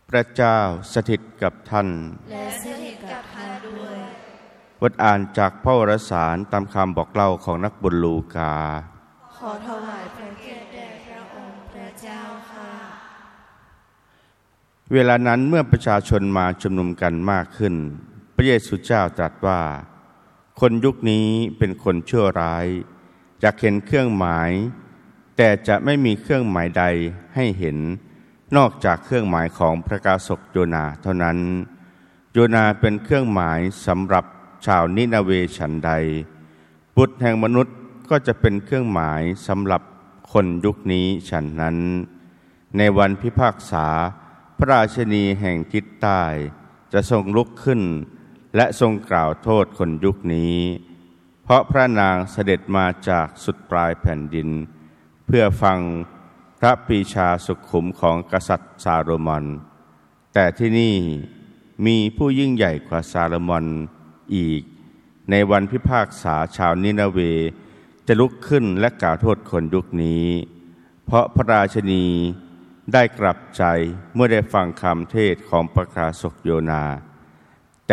พระเจ้าสถิตกับท่านและสถิตกับท่านด้วยบทอ่านจากพระวรสารตามคำบอกเล่าของนักบุญลูกาขอถวายพระเกียรติแด่พระองค์พระเจ้าค่ะเวลานั้นเมื่อประชาชนมาชุมนุมกันมากขึ้นพระเยซูเจ้าตรัสว่าคนยุคนี้เป็นคนชั่วร้ายอยากเห็นเครื่องหมายแต่จะไม่มีเครื่องหมายใดให้เห็นนอกจากเครื่องหมายของพระกาสกโยนาเท่านั้นโยนาเป็นเครื่องหมายสำหรับชาวนินาเวฉันใดบุตรแห่งมนุษย์ก็จะเป็นเครื่องหมายสำหรับคนยุคนี้ฉันนั้นในวันพิพากษาพระราชินีแห่งทิศใต้จะทรงลุกขึ้นและทรงกล่าวโทษคนยุคนี้เพราะพระนางเสด็จมาจากสุดปลายแผ่นดินเพื่อฟังพระปรีชาสุขุมของกษัตริย์ซาโลมอนแต่ที่นี่มีผู้ยิ่งใหญ่กว่าซาโลมอนอีกในวันพิพากษาชาวนินาเวจะลุกขึ้นและกล่าวโทษคนยุคนี้เพราะพระราชินีได้กลับใจเมื่อได้ฟังคำเทศของพระกาสกโยนา